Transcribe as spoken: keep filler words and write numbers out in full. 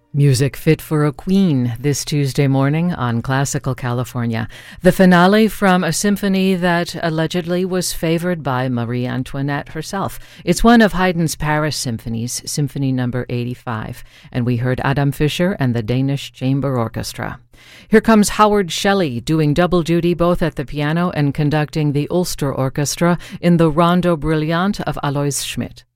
Music fit for a queen this Tuesday morning on Classical California. The finale from a symphony that allegedly was favored by Marie Antoinette herself. It's one of Haydn's Paris symphonies, Symphony number eighty-five, and we heard Adam Fischer and the Danish Chamber Orchestra. Here comes Howard Shelley doing double duty both at the piano and conducting the Ulster Orchestra in the Rondo Brilliant of Alois Schmidt.